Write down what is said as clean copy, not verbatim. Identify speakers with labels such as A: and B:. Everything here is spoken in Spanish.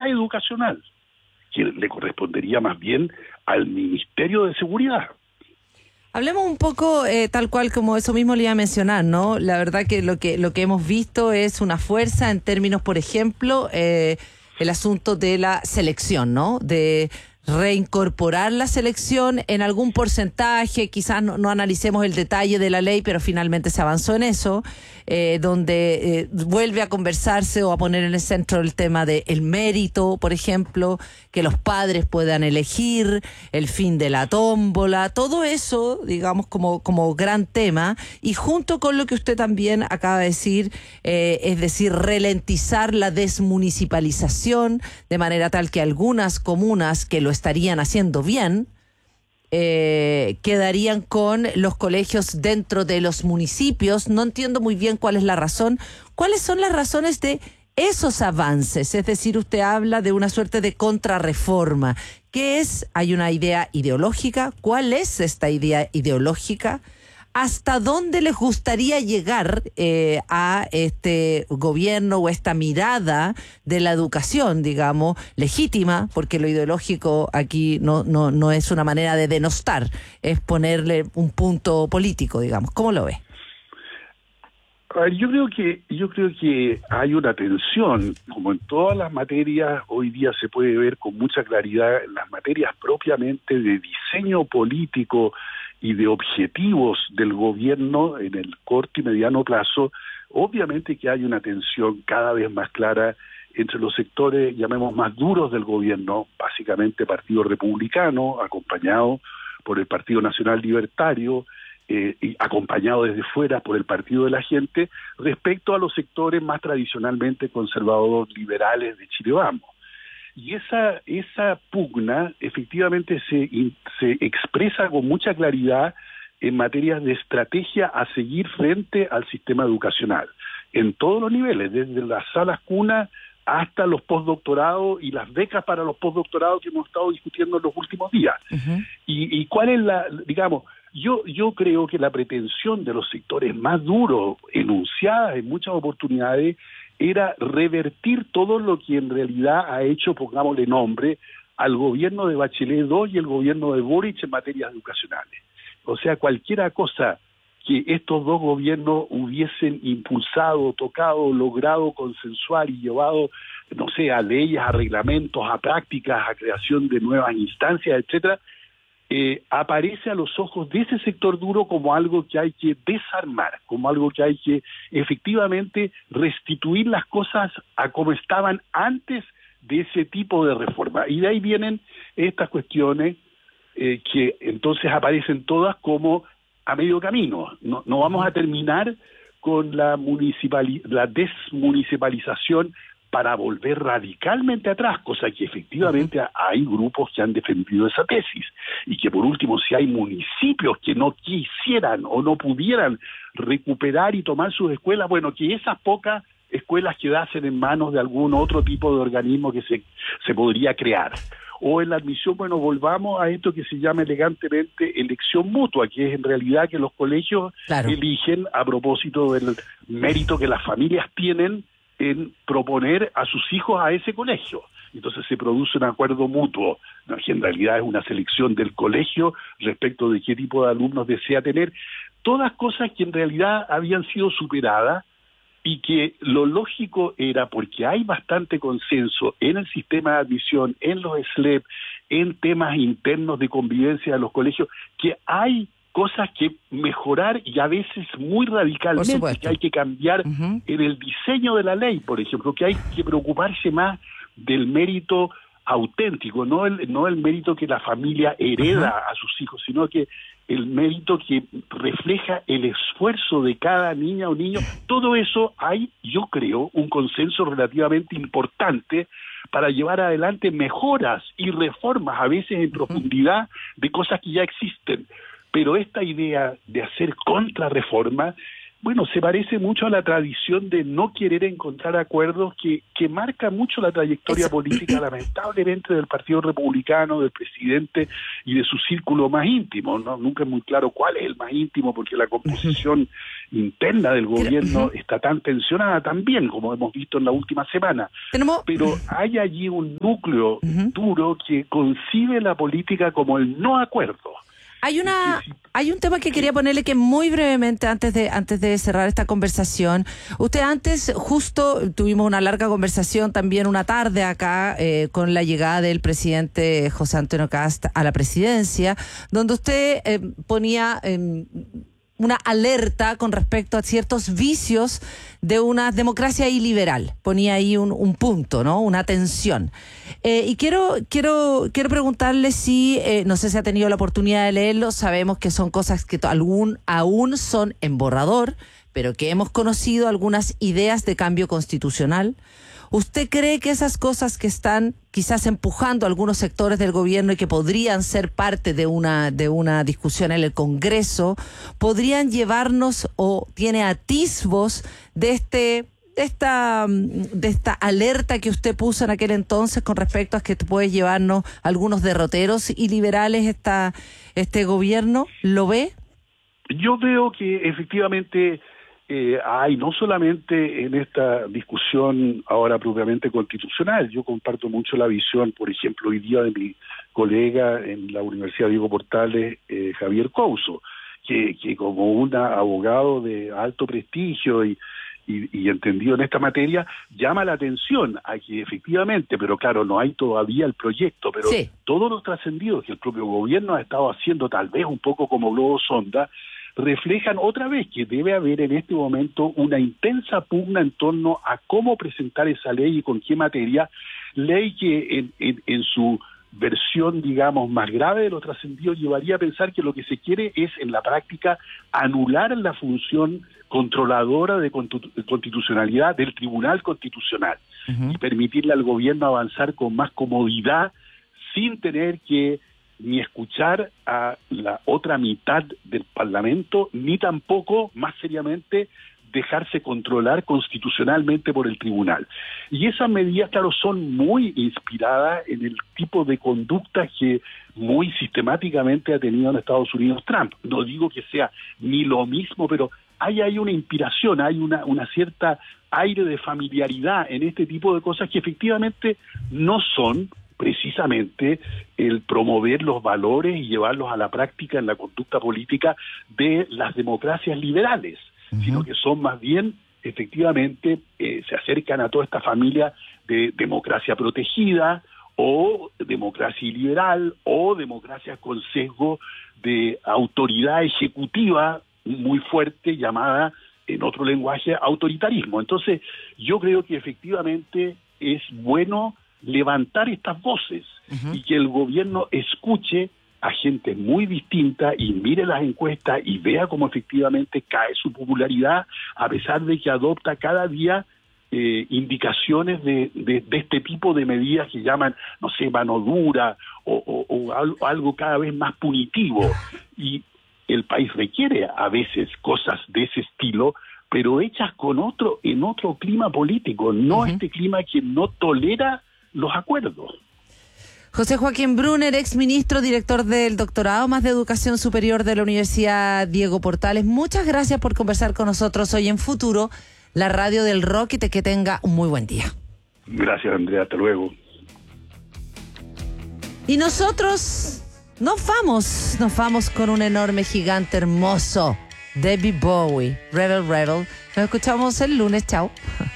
A: educacional, que le correspondería más bien al Ministerio de Seguridad.
B: Hablemos un poco, tal cual como eso mismo le iba a mencionar, ¿no? La verdad que lo que hemos visto es una fuerza en términos, por ejemplo, el asunto de la selección, ¿no? De reincorporar la selección en algún porcentaje, quizás no analicemos el detalle de la ley, pero finalmente se avanzó en eso, donde vuelve a conversarse o a poner en el centro el tema del mérito, por ejemplo, que los padres puedan elegir, el fin de la tómbola, todo eso, digamos, como gran tema, y junto con lo que usted también acaba de decir, es decir, ralentizar la desmunicipalización, de manera tal que algunas comunas que lo estarían haciendo bien, quedarían con los colegios dentro de los municipios. No entiendo muy bien cuál es la razón. ¿Cuáles son las razones de esos avances? Es decir, usted habla de una suerte de contrarreforma. ¿Qué es? ¿Hay una idea ideológica? ¿Cuál es esta idea ideológica? ¿Hasta dónde les gustaría llegar a este gobierno o esta mirada de la educación, digamos, legítima? Porque lo ideológico aquí no es una manera de denostar, es ponerle un punto político, digamos. ¿Cómo lo ve?
A: A ver, yo creo que hay una tensión, como en todas las materias, hoy día se puede ver con mucha claridad en las materias propiamente de diseño político y de objetivos del gobierno en el corto y mediano plazo. Obviamente que hay una tensión cada vez más clara entre los sectores, llamemos, más duros del gobierno, básicamente Partido Republicano, acompañado por el Partido Nacional Libertario, y acompañado desde fuera por el Partido de la Gente, respecto a los sectores más tradicionalmente conservadores liberales de Chile Vamos. Y esa pugna efectivamente se expresa con mucha claridad en materias de estrategia a seguir frente al sistema educacional, en todos los niveles, desde las salas cuna hasta los postdoctorados y las becas para los postdoctorados que hemos estado discutiendo en los últimos días. Uh-huh. Y cuál es yo creo que la pretensión de los sectores más duros, enunciada en muchas oportunidades, era revertir todo lo que en realidad ha hecho, pongámosle nombre, al gobierno de Bachelet II y el gobierno de Boric en materias educacionales. O sea, cualquiera cosa que estos dos gobiernos hubiesen impulsado, tocado, logrado consensuar y llevado, no sé, a leyes, a reglamentos, a prácticas, a creación de nuevas instancias, etcétera, aparece a los ojos de ese sector duro como algo que hay que desarmar, como algo que hay que efectivamente restituir las cosas a como estaban antes de ese tipo de reforma. Y de ahí vienen estas cuestiones que entonces aparecen todas como a medio camino. No vamos a terminar con la desmunicipalización para volver radicalmente atrás, cosa que efectivamente hay grupos que han defendido esa tesis, y que por último, si hay municipios que no quisieran o no pudieran recuperar y tomar sus escuelas, bueno, que esas pocas escuelas quedasen en manos de algún otro tipo de organismo que se podría crear. O en la admisión, bueno, volvamos a esto que se llama elegantemente elección mutua, que es en realidad que los colegios eligen a propósito del mérito que las familias tienen en proponer a sus hijos a ese colegio. Entonces se produce un acuerdo mutuo, ¿no? Que en realidad es una selección del colegio respecto de qué tipo de alumnos desea tener. Todas cosas que en realidad habían sido superadas y que lo lógico era, porque hay bastante consenso en el sistema de admisión, en los SLEP, en temas internos de convivencia de los colegios, que hay cosas que mejorar y a veces muy radicalmente, que hay que cambiar en el diseño de la ley, por ejemplo, que hay que preocuparse más del mérito auténtico, no el mérito que la familia hereda a sus hijos, sino que el mérito que refleja el esfuerzo de cada niña o niño. Todo eso hay, yo creo, un consenso relativamente importante para llevar adelante mejoras y reformas, a veces en profundidad, de cosas que ya existen. Pero esta idea de hacer contrarreforma Bueno, se parece mucho a la tradición de no querer encontrar acuerdos que marca mucho la trayectoria política, lamentablemente, del Partido Republicano, del presidente y de su círculo más íntimo, ¿no? Nunca es muy claro cuál es el más íntimo, porque la composición interna del gobierno está tan tensionada también, como hemos visto en la última semana. Pero hay allí un núcleo duro que concibe la política como el no acuerdo.
B: Hay un tema que quería ponerle, que muy brevemente, antes de cerrar esta conversación. Usted antes, justo tuvimos una larga conversación también una tarde acá con la llegada del presidente José Antonio Kast a la presidencia, donde usted ponía una alerta con respecto a ciertos vicios de una democracia iliberal. Ponía ahí un punto, ¿no? Una tensión. Y quiero preguntarle si, no sé si ha tenido la oportunidad de leerlo. Sabemos que son cosas que aún son en borrador, pero que hemos conocido algunas ideas de cambio constitucional. ¿Usted cree que esas cosas que están quizás empujando algunos sectores del gobierno y que podrían ser parte de una discusión en el Congreso, podrían llevarnos, o tiene atisbos de esta alerta que usted puso en aquel entonces con respecto a que puede llevarnos algunos derroteros y liberales este gobierno? ¿Lo ve?
A: Yo veo que efectivamente hay, no solamente en esta discusión ahora propiamente constitucional. Yo comparto mucho la visión, por ejemplo, hoy día de mi colega en la Universidad Diego Portales, Javier Couso, que como un abogado de alto prestigio y entendido en esta materia, llama la atención a que efectivamente, pero claro, no hay todavía el proyecto, pero sí, todos los trascendidos que el propio gobierno ha estado haciendo, tal vez un poco como globo sonda, reflejan otra vez que debe haber en este momento una intensa pugna en torno a cómo presentar esa ley y con qué materia, ley que en su versión, digamos, más grave de lo trascendido, llevaría a pensar que lo que se quiere es, en la práctica, anular la función controladora de constitucionalidad del Tribunal Constitucional y permitirle al gobierno avanzar con más comodidad sin tener que ni escuchar a la otra mitad del Parlamento, ni tampoco, más seriamente, dejarse controlar constitucionalmente por el tribunal. Y esas medidas, claro, son muy inspiradas en el tipo de conducta que muy sistemáticamente ha tenido en Estados Unidos Trump. No digo que sea ni lo mismo, pero hay una inspiración, hay una cierta aire de familiaridad en este tipo de cosas que efectivamente no son precisamente el promover los valores y llevarlos a la práctica en la conducta política de las democracias liberales, sino que son más bien, efectivamente, se acercan a toda esta familia de democracia protegida o democracia iliberal o democracia con sesgo de autoridad ejecutiva muy fuerte, llamada en otro lenguaje autoritarismo. Entonces, yo creo que efectivamente es bueno levantar estas voces y que el gobierno escuche a gente muy distinta y mire las encuestas y vea cómo efectivamente cae su popularidad, a pesar de que adopta cada día indicaciones de este tipo de medidas que llaman, no sé, mano dura o algo cada vez más punitivo. Y el país requiere a veces cosas de ese estilo, pero hechas en otro clima político, no este clima que no tolera los acuerdos.
B: José Joaquín Brunner, exministro, director del doctorado más de Educación Superior de la Universidad Diego Portales. Muchas gracias por conversar con nosotros hoy en Futuro, la radio del rock, y que tenga un muy buen día.
A: Gracias, Andrea, hasta luego.
B: Y nosotros nos vamos con un enorme gigante hermoso, David Bowie, Rebel Rebel. Nos escuchamos el lunes, chao.